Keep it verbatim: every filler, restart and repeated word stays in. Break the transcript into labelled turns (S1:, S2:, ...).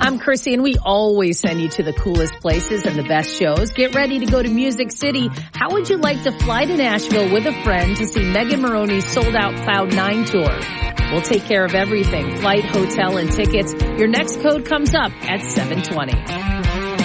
S1: I'm Chrissy, and we always send you to the coolest places and the best shows. Get ready to go to Music City. How would you like to fly to Nashville with a friend to see Megan Moroney's sold-out Cloud nine tour? We'll take care of everything, flight, hotel, and tickets. Your next code comes up at seven twenty.